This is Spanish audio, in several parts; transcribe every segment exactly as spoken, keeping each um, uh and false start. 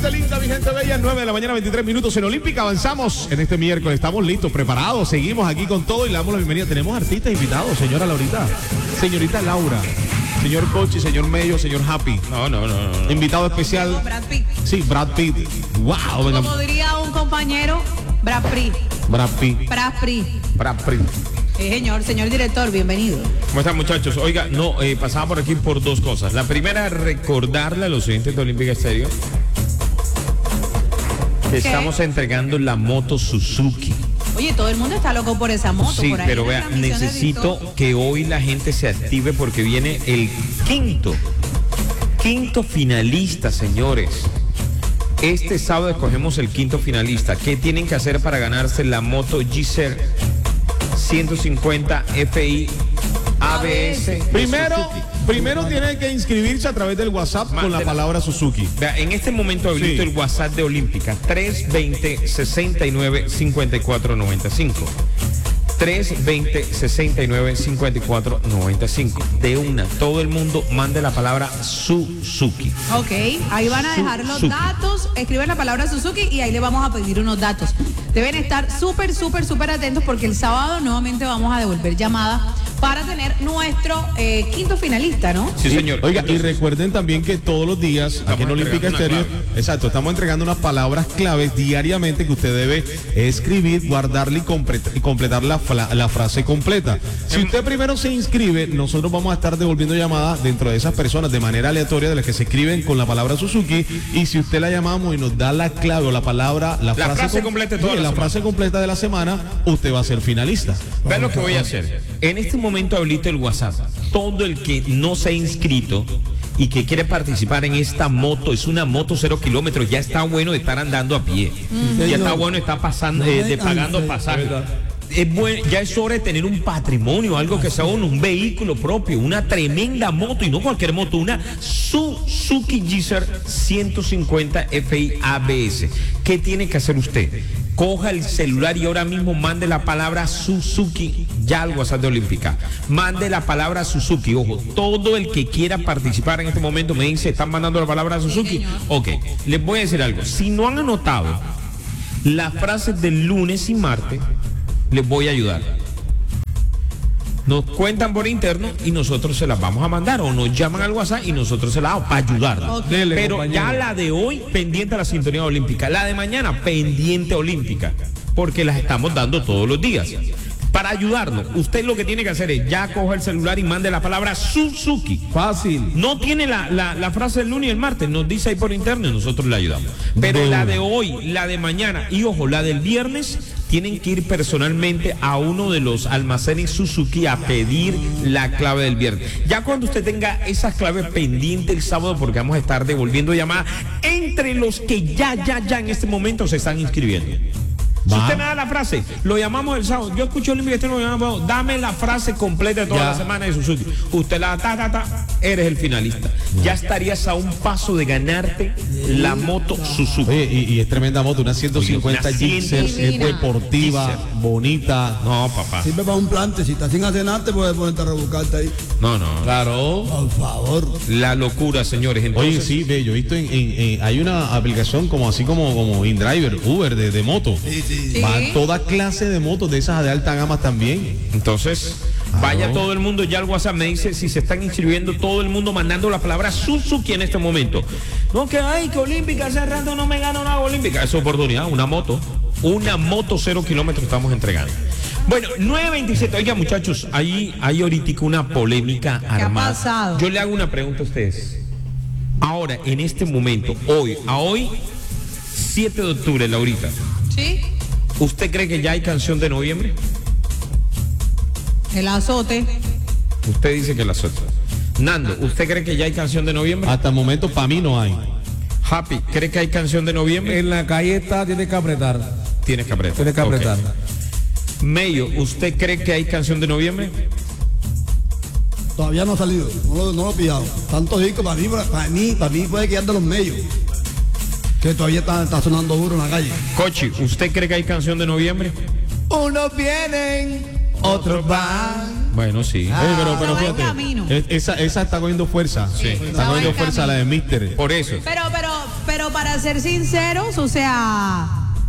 gente linda, mi gente bella, nueve de la mañana, veintitrés minutos en Olímpica. Avanzamos en este miércoles, estamos listos, preparados, seguimos aquí con todo y le damos la bienvenida. Tenemos artistas invitados, señora Laurita, señorita Laura, señor Cochi, señor Mello, señor Happy. No, no, no, no. Invitado especial. No, Brad Pitt. Sí, Brad Pitt. Wow, venga. Como diría un compañero, Brad Pitt. Brad Pitt. Brad Pitt. Brad Pitt. Sí, señor, señor director, bienvenido. ¿Cómo están, muchachos? Oiga, no, eh, pasaba por aquí por dos cosas. La primera, recordarle a los oyentes de Olímpica Estéreo que ¿Qué? estamos entregando la moto Suzuki. Oye, todo el mundo está loco por esa moto. Sí, por ahí pero en las vea, transmisiones he necesito visto. que hoy la gente se active porque viene el quinto, quinto finalista, señores. Este sábado escogemos el quinto finalista. ¿Qué tienen que hacer para ganarse la moto Gixxer ciento cincuenta F I A B S? Primero, primero tienen que inscribirse a través del WhatsApp con la palabra Suzuki. Vea, en este momento habilito Sí. el WhatsApp de Olímpica, tres veinte, sesenta y nueve, cincuenta y cuatro noventa y cinco. tres veinte, sesenta y nueve, cincuenta y cuatro noventa y cinco. De una, todo el mundo mande la palabra Suzuki. Ok, ahí van a dejar los Suzuki. datos, escriben la palabra Suzuki y ahí le vamos a pedir unos datos. Deben estar súper, súper, súper atentos porque el sábado nuevamente vamos a devolver llamada para tener nuestro eh, quinto finalista, ¿no? Sí, señor. Oiga, y Entonces, recuerden también que todos los días, Estamos aquí en Olímpica entregando Estéreo, una exacto, estamos entregando unas palabras claves diariamente que usted debe escribir, guardarla y, completa- y completar la, fla- la frase completa. Si usted primero se inscribe, nosotros vamos a estar devolviendo llamadas dentro de esas personas de manera aleatoria de las que se escriben con la palabra Suzuki, y si usted la llamamos y nos da la clave o la palabra, la, La frase com- completa de toda sí, la la semana. frase completa de la semana, usted va a ser finalista. vean lo que voy a hacer. En este momento habilito el WhatsApp. Todo el que no se ha inscrito y que quiere participar en esta moto, es una moto cero kilómetros, ya está bueno de estar andando a pie. Ya está bueno de estar pasando, eh, de pagando pasajes. Es buen- ya es hora de tener un patrimonio, algo que sea un, un vehículo propio, una tremenda moto, y no cualquier moto, una Suzuki Gixxer ciento cincuenta F I A B S. ¿Qué tiene que hacer usted? Coja el celular y ahora mismo mande la palabra Suzuki ya al WhatsApp de Olímpica. Mande la palabra Suzuki. Ojo, todo el que quiera participar en este momento me dice, ¿están mandando la palabra Suzuki? Ok, les voy a decir algo. Si no han anotado las frases del lunes y martes, les voy a ayudar. Nos cuentan por interno y nosotros se las vamos a mandar, o nos llaman al WhatsApp y nosotros se las damos para ayudarlas. Ok. Dele, Pero compañero. ya la de hoy pendiente a la sintonía olímpica, la de mañana pendiente olímpica, porque las estamos dando todos los días. Para ayudarnos, usted lo que tiene que hacer es ya coja el celular y mande la palabra Suzuki. Fácil. No tiene la, la, la frase del lunes y el martes, nos dice ahí por interno y nosotros le ayudamos. Pero De la una. de hoy, la de mañana y ojo, la del viernes, tienen que ir personalmente a uno de los almacenes Suzuki a pedir la clave del viernes. Ya cuando usted tenga esas claves pendientes el sábado, porque vamos a estar devolviendo llamadas entre los que ya, ya, ya en este momento se están inscribiendo. Si Va. usted me da la frase, lo llamamos el sábado. Yo escucho el Olímpica, lo llamamos, dame la frase completa de toda Ya. la semana de Suzuki. Usted la ta, ta, ta, eres el finalista. Ya estarías a un paso de ganarte la moto Suzuki. Oye, y, y es tremenda moto, una ciento cincuenta Una Gixxer, es divina. deportiva, Gixxer. bonita. No, papá. Sirve para un plante, si estás sin hacenarte puedes ponerte a rebuscarte ahí. No, no. Claro. Por favor. La locura, señores. Entonces, Oye, sí, ve, yo he visto en, en- en- hay una aplicación como así como, como InDriver, Uber de, de moto. Sí, sí. Sí. Va toda clase de motos de esas de alta gama también. Entonces, vaya todo el mundo ya al WhatsApp, me dice si se están inscribiendo, todo el mundo mandando la palabra Suzuki en este momento. No, que ay, que Olímpica, hace rato no me gano nada Olímpica. Es oportunidad, una moto, una moto cero kilómetros estamos entregando. Bueno, nueve veintisiete, oiga muchachos, ahí hay ahorita una polémica ha armada. pasado? Yo le hago una pregunta a ustedes. Ahora, en este momento, hoy, a hoy, siete de octubre, Laurita, ¿Sí? ¿usted cree que ya hay canción de noviembre? El azote. Usted dice que la suelta. Nando, ¿usted cree que ya hay canción de noviembre? Hasta el momento para mí no hay. Happy, ¿cree que hay canción de noviembre? En la calle está, tiene que apretar. Tienes que apretar. Tiene que Ok. apretar. Mello, ¿usted cree que hay canción de noviembre? Todavía no ha salido, no lo, no lo he pillado. Tanto discos para mí, para mí, para mí puede quedar de los medios. Que todavía está, está sonando duro en la calle. Cochi, ¿usted cree que hay canción de noviembre? Unos vienen, otros van. Bueno, sí. Eh, pero, pero va en fíjate, camino. es- esa, esa está cogiendo fuerza. Sí. Está Va cogiendo en fuerza camino. la de Mister. Por eso. Pero, pero, pero para ser sinceros, o sea,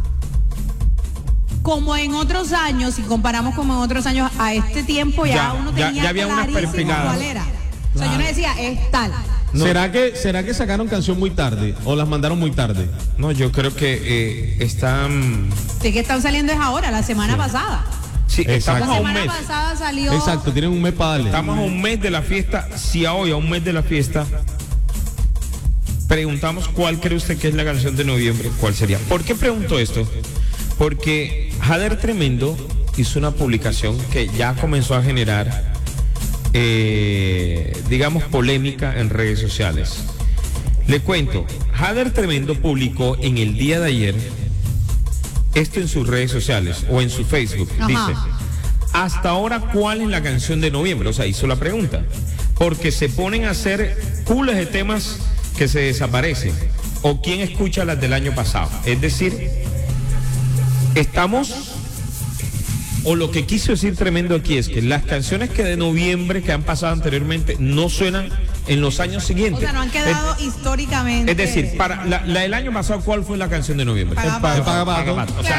como en otros años, si comparamos como en otros años, a este tiempo ya, Ya, uno ya- tenía ya había unas clarísimo perfiladas. cuál era. O sea, yo no decía, es tal. No. ¿Será que, ¿Será que sacaron canción muy tarde o las mandaron muy tarde? No, yo creo que eh, están. Sí, que están saliendo es ahora, la semana pasada. Sí, Exacto. estamos La a un semana mes. pasada salió. Exacto, tienen un mes para darle. Estamos a un mes de la fiesta. Si a hoy, a un mes de la fiesta, preguntamos cuál cree usted que es la canción de noviembre, ¿cuál sería? ¿Por qué pregunto esto? Porque Jader Tremendo hizo una publicación que ya comenzó a generar, eh, digamos, polémica en redes sociales. Le cuento, Jader Tremendo publicó en el día de ayer esto en sus redes sociales o en su Facebook. Ajá. Dice, hasta ahora, ¿cuál es la canción de noviembre? O sea, hizo la pregunta. Porque se ponen a hacer cules de temas que se desaparecen. O quién escucha las del año pasado. Es decir, estamos, o lo que quiso decir Tremendo aquí es que las canciones que de noviembre que han pasado anteriormente no suenan en los años O siguientes. sea, no han quedado es, históricamente. es decir, para la, la del año pasado, ¿cuál fue la canción de noviembre? Paga El pa- el Pato. Paga Pato. Pato. O sea,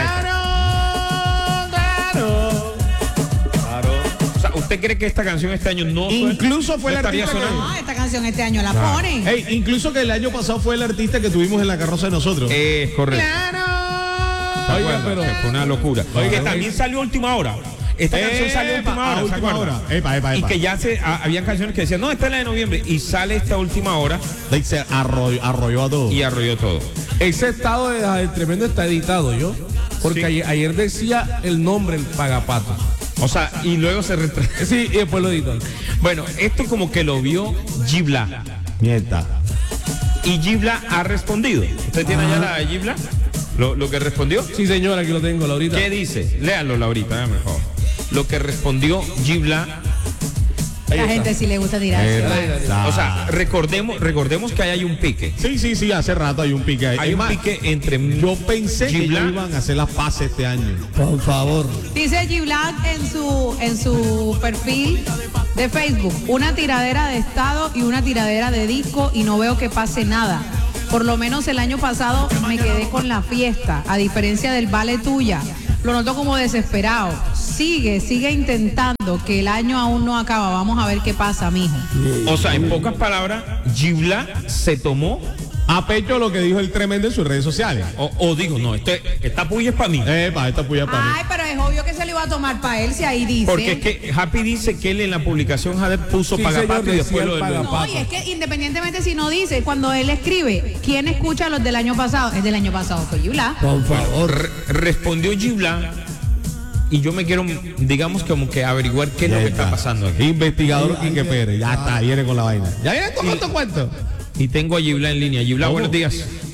claro. O sea, ¿usted cree que esta canción este año no suena? Incluso fue ¿No el estaría artista que- sonando? No, esta canción este año la Claro. ponen. Ey, incluso que el año pasado fue el artista que tuvimos en la carroza de nosotros. Es correcto. ¿Se Oiga, acuerdan? pero- Que fue una locura. Oiga, que oiga. también salió a última hora. Esta canción salió a Epa, última a hora, ¿se última acuerdan? hora. Epa, epa, Y epa. que ya se, a- habían canciones que decían, no, esta es la de noviembre. Y sale esta última hora Ey, se arrolló, arrolló a todos. y arrolló todo. Ese estado de Jader Tremendo está editado, ¿yo? Porque Sí. ayer, ayer decía el nombre, el Pagapato. O sea, y luego se retrasó. Sí, y después lo editan. Bueno, esto como que lo vio Gibla. Mierda. Y Gibla ha respondido. ¿Usted tiene allá la de Gibla? ¿Lo, lo que respondió? Sí, señora, aquí lo tengo, Laurita. ¿Qué dice? Léalo, Laurita, dame, por favor. Lo que respondió Gibla. Ahí La está. gente sí le gusta tirarse. Verdad. O sea, recordemos, recordemos que ahí hay un pique. Sí, sí, sí, hace rato hay un pique ahí. Hay Es un más, pique entre yo pensé que Gibla- ellos iban a hacer las paces este año. Por favor. Dice G Black en su en su perfil de Facebook, una tiradera de estado y una tiradera de disco y no veo que pase nada. Por lo menos el año pasado me quedé con la fiesta, a diferencia del vale tuya. Lo noto como desesperado. Sigue, sigue intentando, que el año aún no acaba. Vamos a ver qué pasa, mijo. O sea, en pocas palabras, Gibla se tomó, A pecho lo que dijo el Tremendo en sus redes sociales. o, o digo, no, este, esta puya es para mí. Epa, esta puya para mí. Ay, pero es obvio que se lo iba a tomar para él si ahí dice. Porque es que Happy dice que él en la publicación Jader puso Sí, Pagapato señor, y después decía lo el del Pagapato. No, y es que independientemente si no dice, cuando él escribe, ¿quién escucha los del año pasado? Es del año pasado, fue Yula. Por favor. Re- respondió Gibla y yo me quiero, digamos, como que averiguar qué es lo que está pasando aquí. Investigador Quique Pérez. Ya está, viene con la vaina. Ya viene con otro cuento. Y tengo a Gibla en línea. Gibla, ¿Cómo? buenos días.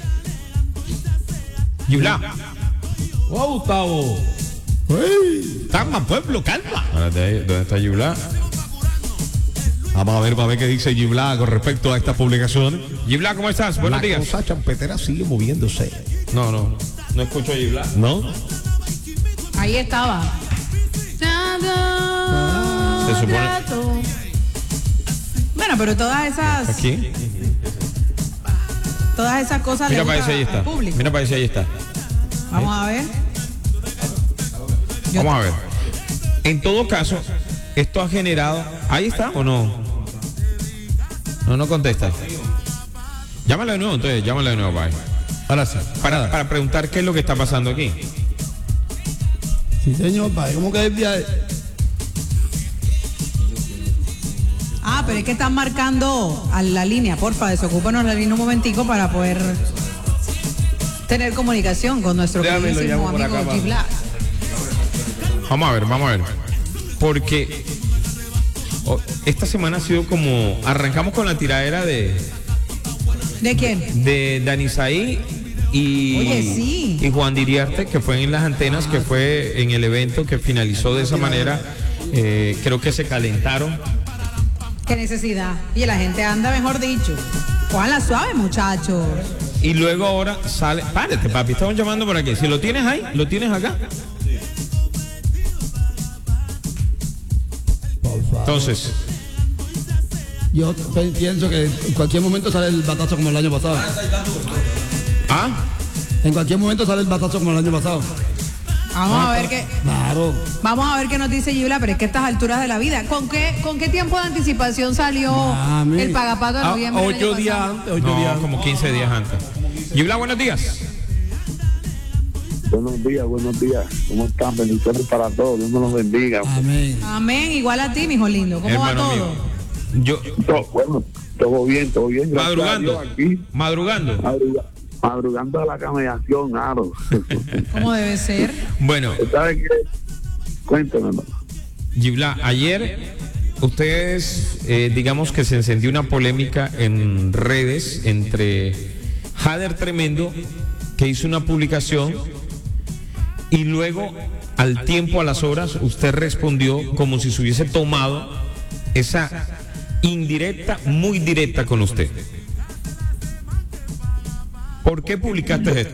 Gibla. Oh, Gustavo. Calma, pueblo, calma. Espérate ahí, ¿dónde está Gibla? Vamos a ver, para ver qué dice Gibla con respecto a esta publicación. Gibla, ¿cómo estás? Buenos la días. cosa champetera sigue moviéndose. No, no, no escucho a Gibla. ¿No? Ahí estaba. Se supone- Bueno, pero todas esas, Aquí. todas esas cosas Mira le para gustan ese ahí al está. público. Mira para ese ahí está. Vamos a ver. Yo- Vamos a ver. En todo caso, esto ha generado. ¿Ahí está o no? No, no contesta. Llámalo de nuevo, entonces, llámalo de nuevo, bye. Ahora sí. Para, para preguntar qué es lo que está pasando aquí. Sí, señor, padre. ¿Cómo que es viaje? Ah, pero es que están marcando a la línea. Porfa, desocúpanos la línea un momentico para poder tener comunicación con nuestro Déjame, lo queridísimo llamo por amigo acá, G Black. Vamos a ver, vamos a ver. Porque oh, esta semana ha sido como. Arrancamos con la tiradera de, ¿De quién? de Danisaí y, Oye, sí. y Juan Diriarte, que fue en las antenas, que fue en el evento que finalizó de esa manera. Eh, creo que se calentaron. ¿Qué necesidad? Y la gente anda, mejor dicho. Juan suave, muchachos. Y luego ahora sale. Párate, papi, estamos llamando por aquí. Si lo tienes ahí, lo tienes acá. Entonces, Yo pe- pienso que en cualquier momento sale el batazo como el año pasado. ¿ah? En cualquier momento sale el batazo como el año pasado. Vamos a ver qué, Claro. vamos a ver qué nos dice Gibla, pero es que a estas alturas de la vida, ¿con qué, con qué tiempo de anticipación salió Mami. el pagapato de Ah, noviembre? del ocho año días pasado? antes, ocho días No, antes. como quince días antes. Gibla, buenos días. Buenos días, buenos días. ¿Cómo están? Bendiciones para todos. Dios me los bendiga. Amén. Amén, igual a ti, mijo lindo. ¿Cómo Hermano va todo? mío. Yo, Todo, bueno, todo bien, todo bien. Gracias madrugando, a Dios aquí, madrugando. madruga- madrugando a la camellación, claro. ¿Cómo debe ser? Bueno, ¿Sabes qué? Cuéntame, hermano. Gibla, ayer ustedes, eh, digamos que se encendió una polémica en redes entre Jader Tremendo, que hizo una publicación, y luego, al tiempo, a las horas, usted respondió como si se hubiese tomado esa indirecta, muy directa con usted. ¿Por qué publicaste esto?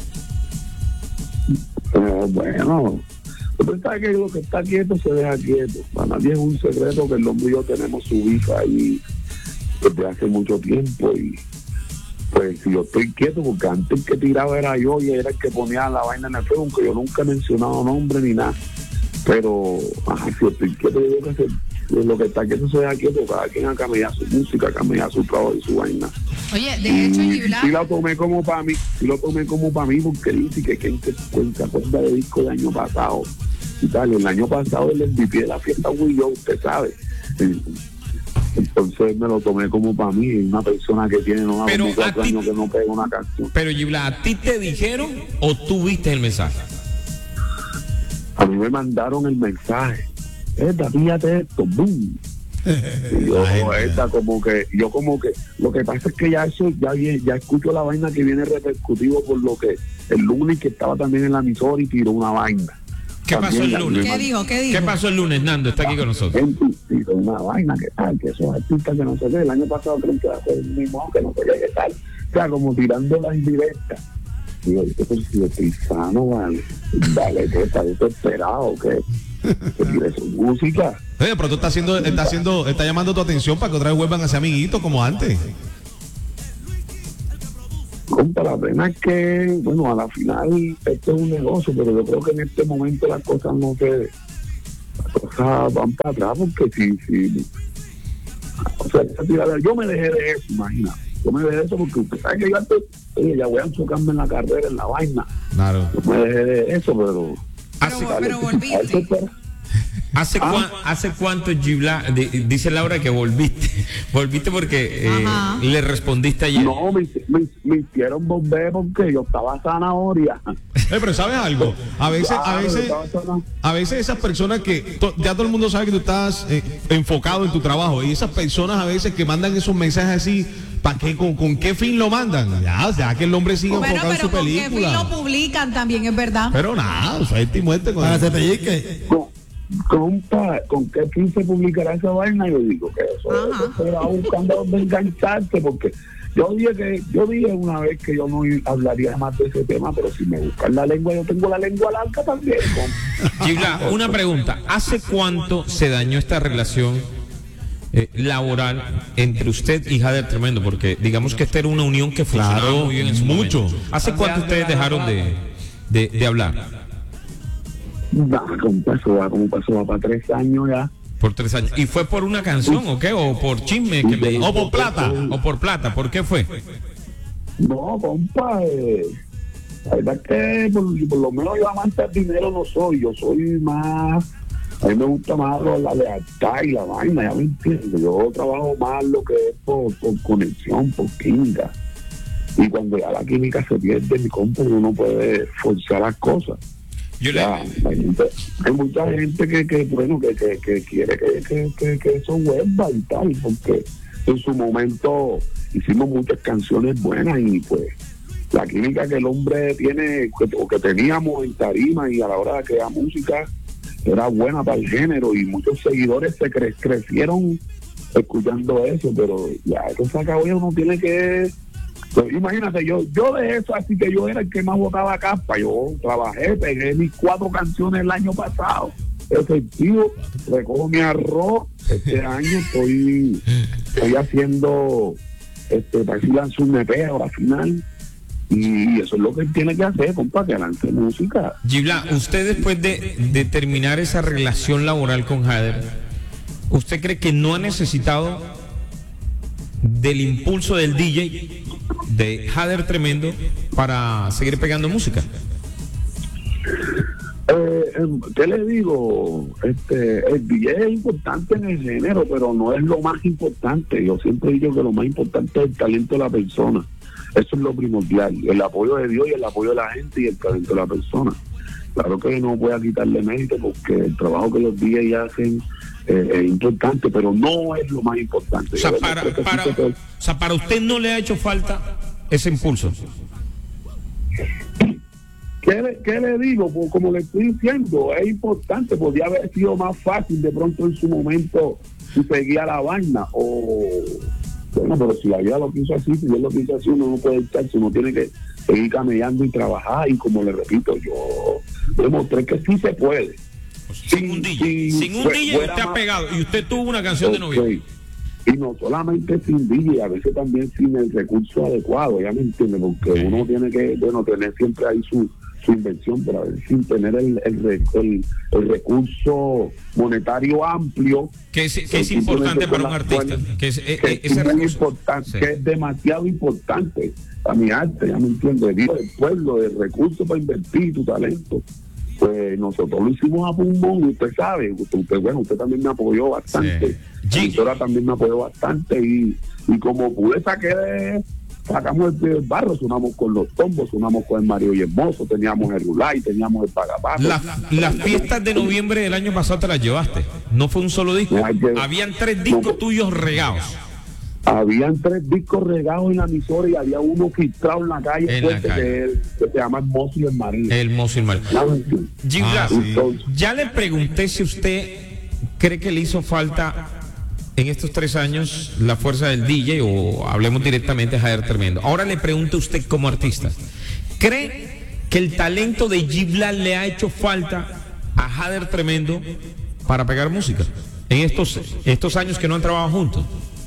Eh, bueno, usted sabe que lo que está quieto se deja quieto. Para nadie es un secreto que el hombre y yo tenemos su hija ahí desde hace mucho tiempo. Y pues si yo estoy quieto, porque antes el que tiraba era yo y era el que ponía la vaina en el fuego, aunque yo nunca he mencionado nombre ni nada. Pero, ajá, si yo estoy quieto, yo creo que se- lo que está quieto se deja quieto. Cada quien a camellar su música, a camellar su trabajo y su vaina. Oye, de hecho, Y Gibla, sí lo tomé como para mí, sí lo tomé como para mí, porque dice que quien se cuenta cuenta de disco del año pasado y tal. El año pasado el M V P de la fiesta fui yo, usted sabe. Entonces me lo tomé como para mí, una persona que tiene no Pero como cuatro a ti- años que no pega una canción. Pero Gibla, ¿a ti te dijeron o tú viste el mensaje? A mí me mandaron el mensaje. Esta, fíjate esto, boom. Y yo, esta, como que, yo como que, lo que pasa es que ya eso, ya viene, ya escucho la vaina que viene repercutivo por lo que el lunes que estaba también en la emisora y tiró una vaina. ¿Qué pasó También el la- lunes? ¿qué dijo? ¿Qué dijo? ¿Qué pasó el lunes? Nando está aquí con nosotros. Gente tiró una vaina que tal, que esos artistas que no sé qué, el año pasado creo que va a ser el mismo, que no sé qué, que tal. O sea, como tirando la indirecta. Y yo, ¿qué pues si yo estoy sano, vale? Dale, que está desesperado, que, que tire su música. Oye, pero tú estás haciendo, está haciendo, está llamando tu atención para que otra vez vuelvan a ser amiguitos como antes. Compa, la pena es que, bueno, a la final esto es un negocio, pero yo creo que en este momento las cosas no se, las cosas van para atrás, porque si, si, o sea, esa tiradera, yo me dejé de eso, imagina, yo me dejé de eso porque usted sabe que yo antes, oye, ya voy a enfocarme en la carrera, en la vaina, Claro. yo me dejé de eso, pero... Hace, Pero, pero a eso volviste. espera. ¿Hace, Ah. cuan- ¿Hace cuánto, Gibla, di- dice Laura que volviste? Volviste porque eh, Ajá. le respondiste ayer. No, me, me, me hicieron volver porque yo estaba zanahoria. Eh, pero ¿sabes algo? A veces, a Claro, veces, estaba zanahoria. a veces esas personas que to- ya todo el mundo sabe que tú estás eh, enfocado en tu trabajo y esas personas a veces que mandan esos mensajes así, ¿para qué? ¿Con, con qué fin lo mandan? Ya, ya que el hombre siga Bueno, enfocado en pero su con qué fin película. lo publican también, es verdad. Pero nada, suerte y muerte con Para eso. que se pellizque. Con, compa, ¿con qué fin se publicará esa vaina? Yo digo que eso, Ajá. eso se va buscando donde engancharte, porque yo dije que, yo dije una vez que yo no hablaría más de ese tema, pero si me buscan la lengua, yo tengo la lengua larga también. compa. Gibla, una pregunta. ¿Hace cuánto se dañó esta relación eh, laboral entre usted y Jader Tremendo? Porque digamos que esta era una unión que funcionaba Claro, muy bien en su mucho. momento. ¿Hace cuánto ustedes dejaron de, de, de hablar? Nah, compa, eso va, como pasó, va para tres años ya. Por tres años. ¿Y fue por una canción o qué? ¿O por chisme? Que me... O por plata. ¿O por plata? ¿Por qué fue? No, compa, eh, la verdad es que por, por lo menos yo amante del dinero no soy, yo soy más, a mí me gusta más lo- la lealtad y la vaina, ya me entiendo, yo trabajo más lo que es por, por conexión, por química, y cuando ya la química se pierde, mi compa, uno puede forzar las cosas. Yo le... Ya, hay, mucha, hay mucha gente que, que bueno, que, que, que quiere que, que, que, que eso vuelva y tal, porque en su momento hicimos muchas canciones buenas y pues la química que el hombre tiene que- o que teníamos en tarima y a la hora de crear música era buena para el género y muchos seguidores se cre- crecieron escuchando eso, pero ya eso se acabó y uno tiene que... Pues imagínate, yo yo de eso, así que yo era el que más botaba capa. Yo trabajé, pegué mis cuatro canciones el año pasado. efectivo, recojo mi arroz. Este año estoy, estoy haciendo, este, para que lance un E P ahora final. Y eso es lo que él tiene que hacer, compa, que lance música. Gibla, usted después de, de terminar esa relación laboral con Hader, ¿usted cree que no ha necesitado del impulso del D J de Hader Tremendo para seguir pegando música? Eh, ¿Qué le digo? Este, el D J es importante en el género, pero no es lo más importante. Yo siempre digo que lo más importante es el talento de la persona. Eso es lo primordial, el apoyo de Dios y el apoyo de la gente y el talento de la persona. Claro que no voy a quitarle mérito porque el trabajo que los D J hacen eh, es importante, pero no es lo más importante. O sea, Yo para, creo que para, sí que- o sea, para usted no le ha hecho falta ese impulso. ¿Qué le, qué le digo? Pues como le estoy diciendo, es importante, podría haber sido más fácil de pronto en su momento si seguía la vaina o... Bueno, pero si la vida lo quiso así, si Dios lo quiso así, uno no puede estarse, uno tiene que seguir camellando y trabajar. Y como le repito, yo demostré que sí se puede. Sin un D J. Sí, Sin un fue- D J fuera usted ha más- pegado y usted tuvo una canción de noviembre. Ok. Y no solamente sin D J, a veces también sin el recurso adecuado, ya me entiende, porque Sí. uno tiene que, bueno, tener siempre ahí su, su inversión, pero a veces sin tener el, el, re- el, el recurso monetario amplio. Que es, que es simplemente importante con para un las artista. cuales- Que es, eh, que eh, es ese muy recurso. importante, Sí. que es demasiado importante para mi arte, ya me entiende, digo, el pueblo, el recurso para invertir tu talento. Pues nosotros lo hicimos a pulmón, y usted sabe, usted, usted, bueno, usted también me apoyó bastante, Sí. la emisora también me apoyó bastante y, y como pude saqué de, sacamos el, el barro, sonamos con los tombos, sonamos con el Mario y Hermoso, teníamos el Rulay, teníamos el Pagapato. La- las fiestas de noviembre del año pasado te las llevaste. No fue un solo disco. No, hay que- Habían tres discos no. tuyos regados. Habían tres discos regados en la emisora y había uno filtrado en la calle, En la fuerte, calle. Que, es- que se llama Hermoso y el Marín. El Mozo y el Mal. Ya me entiende. Gibla, Ah, sí. Entonces, ya le pregunté si usted cree que le hizo falta en estos tres años la fuerza del D J o hablemos directamente de Hader Tremendo. Ahora le pregunto a usted como artista, ¿cree que el talento de Gibla le ha hecho falta a Hader Tremendo para pegar música en estos, estos años que no han trabajado juntos?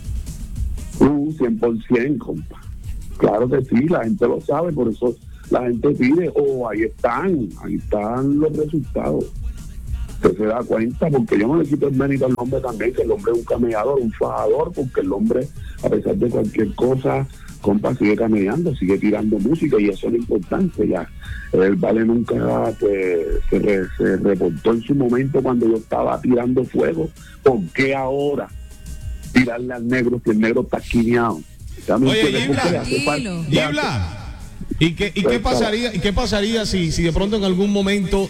Uh, cien por ciento, compa. Claro que sí, la gente lo sabe, por eso la gente pide, oh, ahí están, ahí están los resultados. Usted se da cuenta, porque yo no le quito el mérito al hombre también, que el hombre es un camellador, un fajador, porque el hombre, a pesar de cualquier cosa, compa, sigue camellando, sigue tirando música, y eso es lo importante ya. El Vale nunca pues, se, re- se reportó en su momento cuando yo estaba tirando fuego. ¿Por qué ahora tirarle al negro si el negro está esquineado? Ya me Oye, entiende, Gibla, porque le hace falta- tranquilo. le hace- Gibla, ¿y qué, y qué Pues, pasaría, y qué pasaría si, si de pronto en algún momento